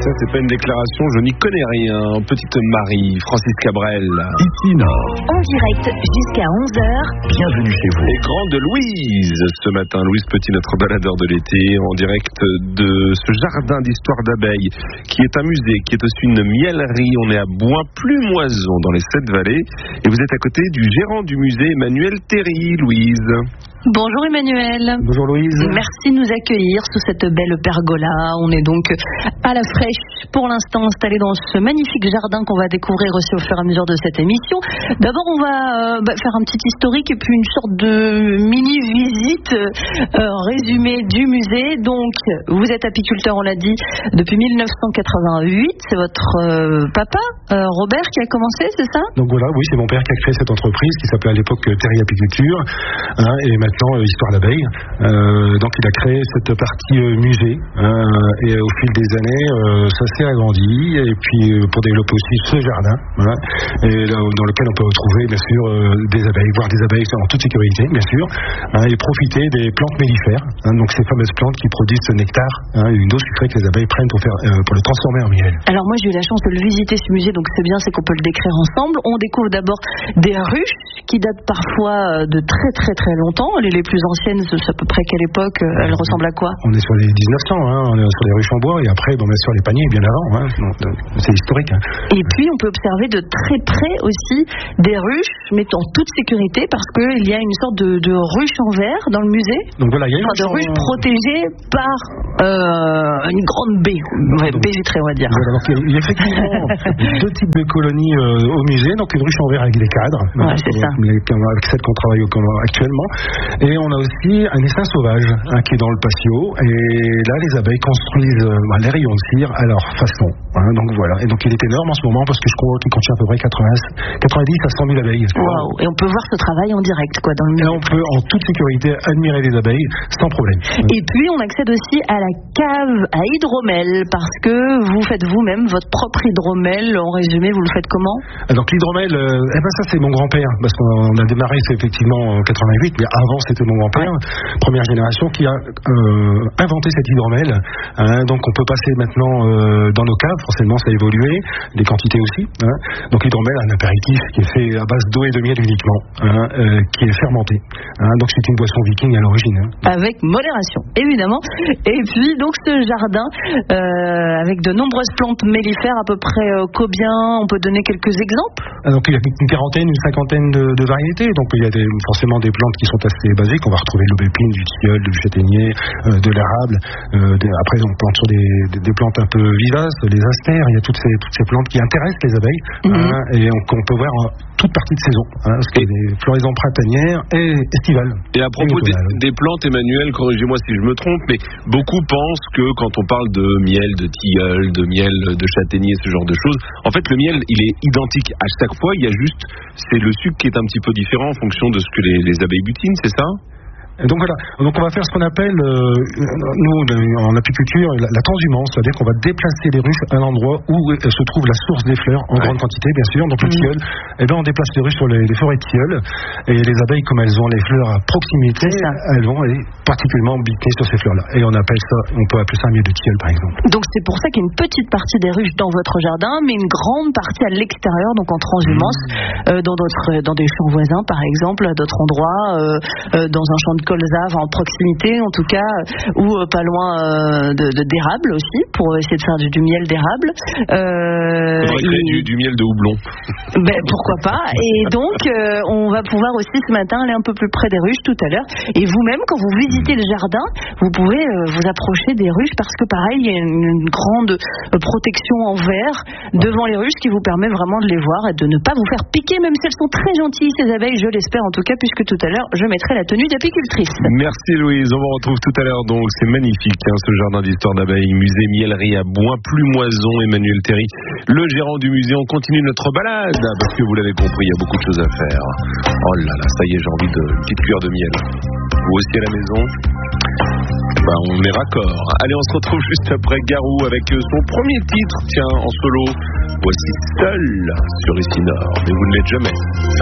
ça, c'est pas une déclaration, je n'y connais rien. Petite Marie, Francis Cabrel. Ici Nord. En direct jusqu'à 11h. Bienvenue chez vous. Et grande Louise, ce matin, Louise Petit, notre baladeur de l'été, en direct de ce jardin d'histoire d'abeilles, qui est un musée, qui est aussi une miellerie. On est à Bois-Plumoison, dans les 7 vallées. Et vous êtes à côté du gérant du musée, Emmanuel Théry, Louise. Bonjour Emmanuel. Bonjour Louise. Merci de nous accueillir sous cette belle pergola. On est donc à la fraîche pour l'instant installé dans ce magnifique jardin qu'on va découvrir aussi au fur et à mesure de cette émission. D'abord on va faire un petit historique et puis une sorte de mini-visite résumée du musée. Donc vous êtes apiculteur, on l'a dit, depuis 1988. C'est votre papa Robert qui a commencé, c'est ça? Donc voilà, oui, c'est mon père qui a créé cette entreprise qui s'appelait à l'époque Théry Apiculture, et maintenant Histoire d'abeilles. Donc il a créé cette partie musée, et au fil des années ça s'est agrandi, et puis pour développer aussi ce jardin, voilà, et là, dans lequel on peut retrouver bien sûr des abeilles, voir des abeilles en toute sécurité bien sûr, et profiter des plantes mellifères, donc ces fameuses plantes qui produisent ce nectar, une eau sucrée que les abeilles prennent pour le transformer en miel. Alors moi j'ai eu la chance de le visiter ce musée, donc c'est bien, c'est qu'on peut le décrire ensemble. On découvre d'abord des ruches qui datent parfois de très très très longtemps. Les plus anciennes, c'est à peu près quelle époque? Elles ressemblent à quoi? On est sur les 1900, on est sur les ruches en bois, et après on est sur les paniers bien avant, c'est historique. Et puis on peut observer de très près aussi des ruches, mais en toute sécurité, parce qu'il y a une sorte de ruche en verre dans le musée. Donc voilà, il y a de ruche protégée par une grande baie, baie vitrée on va dire. Voilà, donc il y a effectivement 2 types de colonies au musée, donc une ruche en verre avec des cadres, c'est ça. Avec celle qu'on travaille actuellement, et on a aussi un essaim sauvage qui est dans le patio, et là les abeilles construisent les rayons de cire à leur façon, donc voilà, et donc il est énorme en ce moment parce que je crois qu'il contient à peu près 90 à 100 000 abeilles. Waouh. Et on peut voir ce travail en direct dans le musée. Et on peut en toute sécurité admirer les abeilles sans problème. Et puis on accède aussi à la cave à hydromel, parce que vous faites vous-même votre propre hydromel. En résumé, vous le faites comment? Donc l'hydromel, ça c'est mon grand-père, parce qu'on a démarré c'est effectivement en 88, mais avant c'était mon grand-père, première génération, qui a inventé cet hydromel. Donc on peut passer maintenant dans nos caves, forcément ça a évolué, les quantités aussi. Donc l'hydromel, un apéritif qui est fait à base d'eau et de miel uniquement, qui est fermenté. Donc c'est une boisson viking à l'origine. Avec modération, évidemment. Et puis donc ce jardin, avec de nombreuses plantes mellifères, à peu près combien? On peut donner quelques exemples? Donc il y a une quarantaine, une cinquantaine de variétés. Donc il y a forcément des plantes qui sont assez basiques. On va retrouver de l'aubépine, du tilleul, du châtaignier, de l'érable. Après on plante sur des plantes un peu vivaces, les astères. Il y a toutes ces plantes qui intéressent les abeilles, et qu'on peut voir toute partie de saison, parce qu'il y a des floraisons printanières et estivales. Et à propos des plantes, Emmanuel, corrigez-moi si je me trompe, mais beaucoup pensent que quand on parle de miel, de tilleul, de miel, de châtaignier, ce genre de choses, en fait le miel il est identique à chaque fois, il y a juste, c'est le sucre qui est un petit peu différent en fonction de ce que les abeilles butinent, c'est ça? Donc voilà, donc on va faire ce qu'on appelle, nous en apiculture, la transhumance, c'est-à-dire qu'on va déplacer les ruches à un endroit où se trouve la source des fleurs, en grande quantité bien sûr, donc le tilleul, on déplace les ruches sur les forêts de tilleul, et les abeilles, comme elles ont les fleurs à proximité, elles vont aller particulièrement butiner sur ces fleurs-là, et on peut appeler ça un miel de tilleul par exemple. Donc c'est pour ça qu'il y a une petite partie des ruches dans votre jardin, mais une grande partie à l'extérieur, donc en transhumance, dans des champs voisins par exemple, à d'autres endroits, dans un champ de colza en proximité en tout cas, ou pas loin d'érable aussi, pour essayer de faire du miel d'érable. Du miel de houblon. Pourquoi pas. Et donc on va pouvoir aussi ce matin aller un peu plus près des ruches tout à l'heure, et vous-même quand vous visitez le jardin, vous pouvez vous approcher des ruches, parce que pareil il y a une grande protection en verre devant les ruches qui vous permet vraiment de les voir et de ne pas vous faire piquer, même si elles sont très gentilles ces abeilles, je l'espère en tout cas, puisque tout à l'heure je mettrai la tenue d'apicultrice. Merci Louise, on vous retrouve tout à l'heure donc, c'est magnifique ce jardin d'histoire d'abeilles, musée miellerie à Bois-Plumoison. Emmanuel Théry, le gérant du musée. On continue notre balade, parce que vous l'avez compris, il y a beaucoup de choses à faire. Oh là là, ça y est, j'ai envie d'une petite cuillère de miel. Vous aussi à la maison? On est raccord. Allez, on se retrouve juste après Garou avec son premier titre, tiens, en solo. Voici Seul sur Ici Nord, mais vous ne l'êtes jamais.